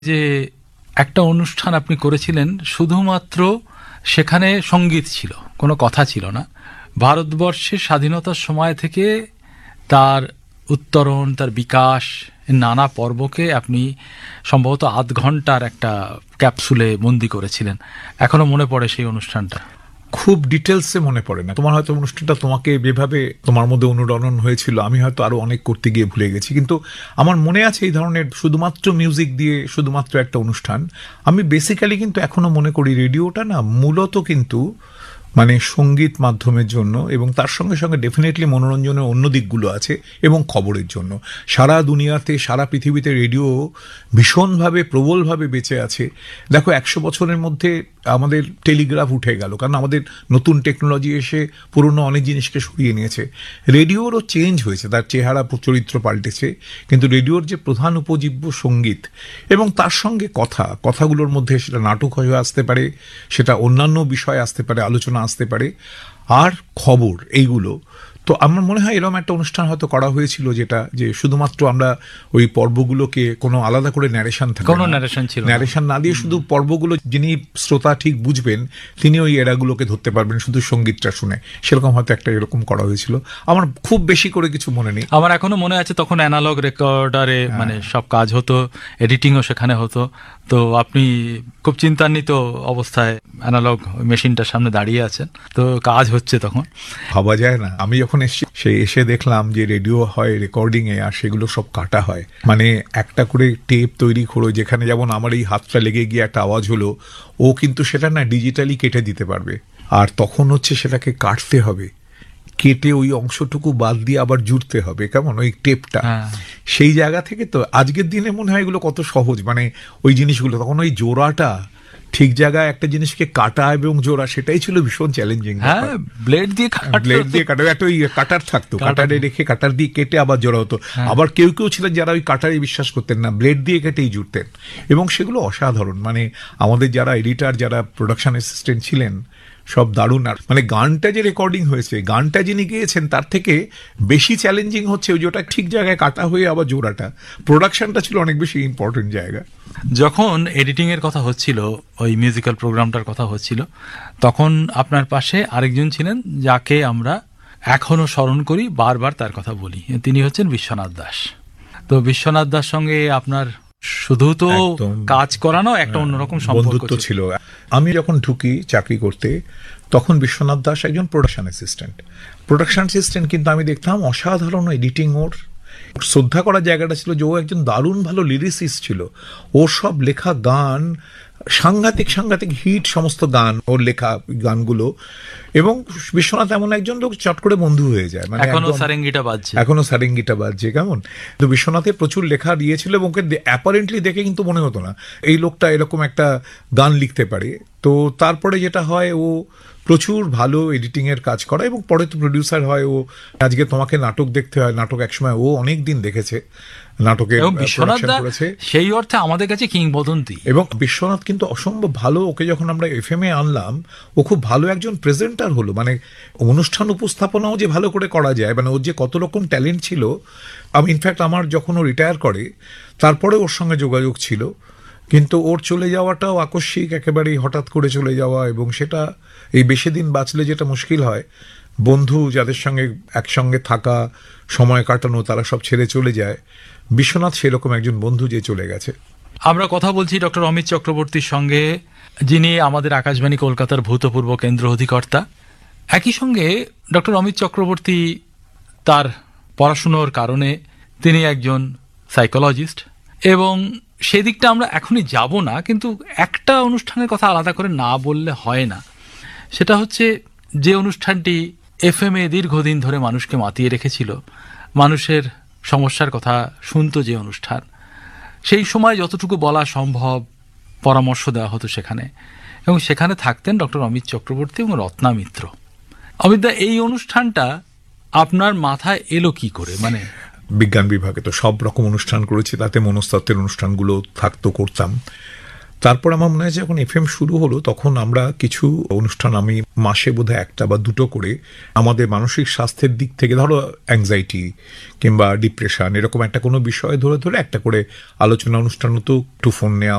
যে একটা অনুষ্ঠান আপনি করেছিলেন, শুধুমাত্র সেখানে সঙ্গীত ছিল, কোনো কথা ছিল না। ভারতবর্ষের স্বাধীনতার সময় থেকে তার উত্তরণ, তার বিকাশ, নানা পর্বকে আপনি সম্ভবত ৮ ঘন্টার একটা ক্যাপসুলে বন্দি করেছিলেন। এখনো মনে পড়ে সেই অনুষ্ঠানটা? খুব ডিটেলসে মনে পড়ে না। তোমার হয়তো অনুষ্ঠানটা তোমাকে যেভাবে তোমার মধ্যে অনুরণন হয়েছিল, আমি হয়তো আরো অনেক করতে গিয়ে ভুলে গেছি, কিন্তু আমার মনে আছে এই ধরনের শুধুমাত্র মিউজিক দিয়ে শুধুমাত্র একটা অনুষ্ঠান। আমি বেসিক্যালি কিন্তু এখনো মনে করি রেডিওটা না মূলত কিন্তু মানে সঙ্গীত মাধ্যমের জন্য, এবং তার সঙ্গে সঙ্গে ডেফিনেটলি মনোরঞ্জনের অন্য দিকগুলো আছে এবং খবরের জন্য। সারা দুনিয়াতে, সারা পৃথিবীতে রেডিও ভীষণভাবে প্রবলভাবে বেঁচে আছে। দেখো ১০০ বছরের মধ্যে আমাদের টেলিগ্রাফ উঠে গেল, কারণ আমাদের নতুন টেকনোলজি এসে পুরনো অনেক জিনিসকে সরিয়ে নিয়েছে। রেডিওরও চেঞ্জ হয়েছে, তার চেহারা চরিত্র পাল্টেছে, কিন্তু রেডিওর যে প্রধান উপজীব্য সঙ্গীত এবং তার সঙ্গে কথাগুলোর মধ্যে সেটা নাটক হয়ে আসতে পারে, সেটা অন্যান্য বিষয় আসতে পারে, আলোচনা আসতে পারে, আর খবর, এইগুলো। তো আমার মনে হয় এরকম একটা অনুষ্ঠান হয়তো করা হয়েছিল, যেটা যে শুধুমাত্র আমরা ওই পর্বগুলোকে কোনো আলাদা করে ন্যারেশন থাকে, কোনো ন্যারেশন ছিল, ন্যারেশন না দিয়ে শুধু পর্বগুলো যিনি শ্রোতা ঠিক বুঝবেন তিনি ওই এরাগুলোকে ধরতে পারবেন শুধু সঙ্গীতটা শুনে, সেরকম হয়তো একটা এরকম করা হয়েছিল। আমার খুব বেশি করে কিছু মনে নেই। আমার এখনো মনে আছে তখন অ্যানালগ রেকর্ডারে মানে সব কাজ হতো, এডিটিংও সেখানে হতো। তো আপনি খুব চিন্তান্বিত অবস্থায় অ্যানালগ মেশিনটার সামনে দাঁড়িয়ে আছেন, তো কাজ হচ্ছে তখন। ভাবা যায় না, আমি যখন এসে দেখলাম যে রেডিও হয় রেকর্ডিং এ, আর সেগুলো সব কাটা হয়, মানে একটা করে টেপ তৈরি করো, যেখানে যেমন আমার এই হাতটা লেগে গিয়ে একটা আওয়াজ হলো, ও কিন্তু সেটা না ডিজিটালি কেটে দিতে পারবে, আর তখন হচ্ছে সেটাকে কাটতে হবে, কেটে ওই অংশটুকু বাদ দিয়ে আবার জুড়তে হবে, কেমন ওই টেপটা। সেই জায়গা থেকে তো আজকের দিনে মনে হয় এগুলো কত সহজ, মানে ওই জিনিসগুলো তখন ওই জোড়াটা ঠিক জায়গায় একটা জিনিসকে কাটা এবং জোড়া, সেটাই ছিল ভীষণ চ্যালেঞ্জিং। ব্লেড দিয়ে কাটা, একটা ওই কাটার থাকতো, কাটারে রেখে কাটার দিয়ে কেটে আবার জোড়া হতো। আবার কেউ কেউ ছিলেন যারা ওই কাটারে বিশ্বাস করতেন না, ব্লেড দিয়ে কেটেই জুড়তেন, এবং সেগুলো অসাধারণ। মানে আমাদের যারা এডিটার, যারা প্রোডাকশন অ্যাসিস্ট্যান্ট ছিলেন, সব দারুণ। আর মানে গানটা যে রেকর্ডিং হয়েছে, গানটা যিনি গেয়েছেন, তার থেকে বেশি চ্যালেঞ্জিং হচ্ছে ওই যেটা ঠিক জায়গায় কাটা হয়ে আবার জোড়াটা। প্রোডাকশনটা ছিল অনেক বেশি ইম্পর্টেন্ট জায়গা। যখন এডিটিং এর কথা হচ্ছিল, ওই মিউজিক্যাল প্রোগ্রামটার কথা হচ্ছিল, তখন আপনার পাশে আরেকজন ছিলেন যাকে আমরা এখনো স্মরণ করি, বারবার তার কথা বলি। তিনি হচ্ছেন বিশ্বনাথ দাস। তো বিশ্বনাথ দাস সঙ্গে আপনার শুধু তো কাজ করানো, একটা অন্যরকম বন্ধুত্ব ছিল। আমি যখন ঢুকি চাকরি করতে, তখন বিশ্বনাথ দাস একজন প্রোডাকশন অ্যাসিস্ট্যান্ট, কিন্তু আমি দেখতাম অসাধারণ এডিটিং। ওর শ্রদ্ধা করার জায়গাটা ছিল যে ও একজন দারুণ ভালো লিরিসিস্ট ছিল। ওর সব লেখা গান সাংঘাতিক হিট, সমস্ত গান ওর লেখা গানগুলো। এবং বিশ্বনাথ এমন একজন লোক, চট করে বন্ধু হয়ে যায়, মানে এখনো সারেঙ্গিটা বাজছে কেমন। তো বিশ্বনাথের প্রচুর লেখা দিয়েছিল, এবং ওকে অ্যাপারেন্টলি দেখে কিন্তু মনে হতো না এই লোকটা এরকম একটা গান লিখতে পারে। তো তারপরে যেটা হয়, ও প্রচুর ভালো এডিটিং এর কাজ করা, এবং পরে তো প্রডিউসার হয় ও। আজকে তোমাকে নাটক দেখতে হয়, নাটক একসময় ও অনেক দিন দেখেছে, নাটকে করেছে, সেই অর্থে আমাদের কাছে কিংবদন্তি। এবং বিশ্বনাথ কিন্তু অসম্ভব ভালো। ওকে যখন আমরা এফএম এ আনলাম, ও খুব ভালো একজন প্রেজেন্টার হলো, মানে অনুষ্ঠান উপস্থাপনাও যে ভালো করে করা যায়, মানে ওর যে কত রকম ট্যালেন্ট ছিল। আমি ইনফ্যাক্ট আমার যখন ও রিটায়ার করে, তারপরে ওর সঙ্গে যোগাযোগ ছিল, কিন্তু ওর চলে যাওয়াটাও আকস্মিক, একেবারেই হঠাৎ করে চলে যাওয়া। এবং সেটা এই বেশি দিন বাঁচলে যেটা মুশকিল হয়, বন্ধু যাদের সঙ্গে একসঙ্গে থাকা, সময় কাটানো, তারা সব ছেড়ে চলে যায়। বিশ্বনাথ সেরকম একজন বন্ধু যে চলে গেছে। আমরা কথা বলছি ডক্টর অমিত চক্রবর্তীর সঙ্গে, যিনি আমাদের আকাশবাণী কলকাতার ভূতপূর্ব কেন্দ্র অধিকর্তা। একই সঙ্গে ডক্টর অমিত চক্রবর্তী তার পড়াশুনোর কারণে তিনি একজন সাইকোলজিস্ট, এবং সেদিকটা আমরা এখনই যাব না, কিন্তু একটা অনুষ্ঠানের কথা আলাদা করে না বললে হয় না। সেটা হচ্ছে যে অনুষ্ঠানটি এফএম এ দীর্ঘদিন ধরে মানুষকে মাতিয়ে রেখেছিল, মানুষের সমস্যার কথা শুনতো যে অনুষ্ঠান, সেই সময় যতটুকু বলা সম্ভব পরামর্শ দেওয়া হতো সেখানে, এবং সেখানে থাকতেন ডক্টর অমিত চক্রবর্তী এবং রত্না মিত্র। অমিতদা, এই অনুষ্ঠানটা আপনার মাথায় এলো কি করে? মানে বিজ্ঞান বিভাগে তো সব রকম অনুষ্ঠান করেছি, তাতে মনস্তত্ত্বের অনুষ্ঠানগুলো থাকতো, করতাম। তারপর আমার মনে হয় যখন এফএম শুরু হলো তখন আমরা কিছু অনুষ্ঠান, আমি মাসে বোধহয় একটা বা দুটো করে আমাদের মানসিক স্বাস্থ্যের দিক থেকে, ধরো অ্যাংজাইটি কিংবা ডিপ্রেশন, এরকম একটা কোনো বিষয় ধরে ধরে একটা করে আলোচনা অনুষ্ঠান হতো, একটু ফোন নেওয়া